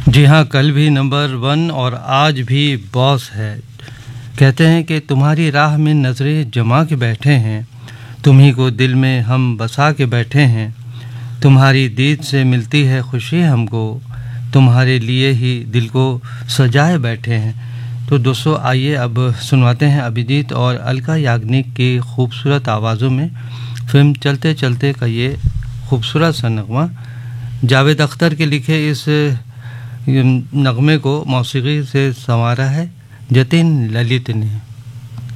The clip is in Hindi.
जी हाँ, कल भी नंबर वन और आज भी बॉस है। कहते हैं कि तुम्हारी राह में नज़रें जमा के बैठे हैं, तुम्ही को दिल में हम बसा के बैठे हैं। तुम्हारी दीद से मिलती है खुशी हमको, तुम्हारे लिए ही दिल को सजाए बैठे हैं। तो दोस्तों आइए अब सुनवाते हैं अभिजीत और अलका याग्निक की खूबसूरत आवाज़ों में फिल्म चलते चलते का ये खूबसूरत सा नगमा। जावेद अख्तर के लिखे इस नगमे को मौसीकी से संवारा है जतिन ललित ने।